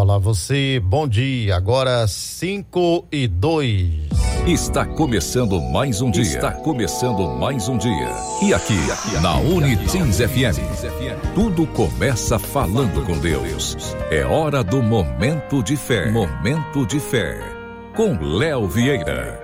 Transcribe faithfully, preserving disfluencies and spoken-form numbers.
Olá você, bom dia, agora cinco e dois. Está começando mais um dia. Está começando mais um dia. E aqui, na Unitins F M, tudo começa falando com Deus. É hora do Momento de Fé. Momento de Fé. Com Léo Vieira.